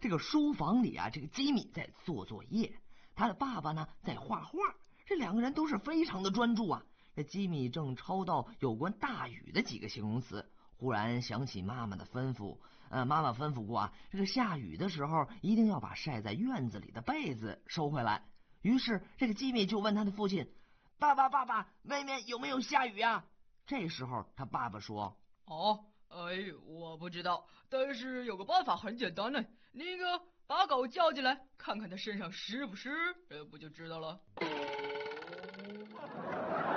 这个书房里啊，这个吉米在做作业，他的爸爸呢在画画，这两个人都是非常的专注啊。这吉米正抄到有关大雨的几个形容词，忽然想起妈妈的吩咐，妈妈吩咐过啊，这个下雨的时候一定要把晒在院子里的被子收回来。于是这个吉米就问他的父亲：爸爸，爸爸，外面有没有下雨啊？这时候他爸爸说： 哦，我不知道，但是有个办法很简单呢，把狗叫进来，看看它身上湿不湿，不就知道了。